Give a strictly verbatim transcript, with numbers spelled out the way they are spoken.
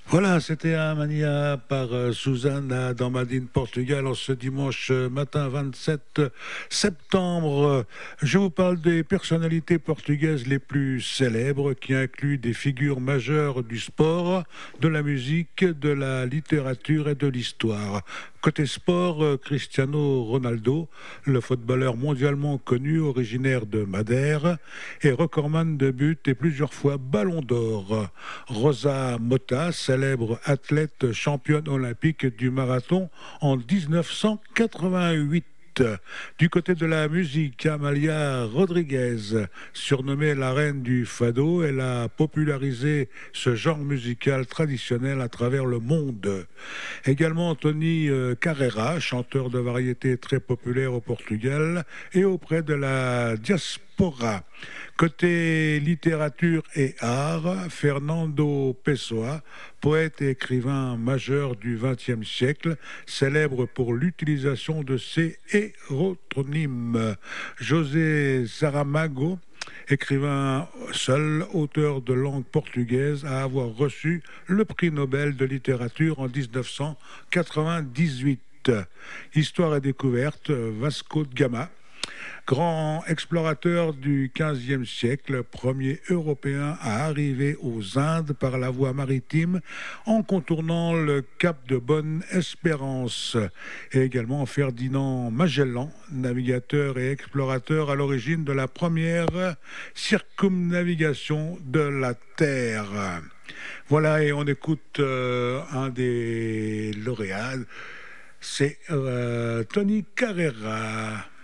Voilà, c'était un mania par euh, Susana dans Madine, Portugal, en ce dimanche euh, matin vingt-sept septembre. Je vous parle des personnalités portugaises les plus célèbres qui incluent des figures majeures du sport, de la musique, de la littérature et de l'histoire. Côté sport, euh, Cristiano Ronaldo, le footballeur mondialement connu, originaire de Madère, est recordman de buts et plusieurs fois ballon d'or. Rosa Mota, célèbre athlète championne olympique du marathon en dix-neuf cent quatre-vingt-huit. Du côté de la musique, Amalia Rodriguez, surnommée la reine du fado, elle a popularisé ce genre musical traditionnel à travers le monde. Également Tony euh, Carreira, chanteur de variété très populaire au Portugal et auprès de la diaspora. Côté littérature et art, Fernando Pessoa, poète et écrivain majeur du vingtième siècle, célèbre pour l'utilisation de ses hééronymes. José Saramago, écrivain seul, auteur de langue portugaise, à avoir reçu le prix Nobel de littérature en dix-neuf cent quatre-vingt-dix-huit. Histoire et découverte, Vasco de Gama, grand explorateur du quinzième siècle, premier Européen à arriver aux Indes par la voie maritime en contournant le cap de Bonne-Espérance. Et également Ferdinand Magellan, navigateur et explorateur à l'origine de la première circumnavigation de la Terre. Voilà, et on écoute euh, un des lauréats, c'est euh, Tony Carreira.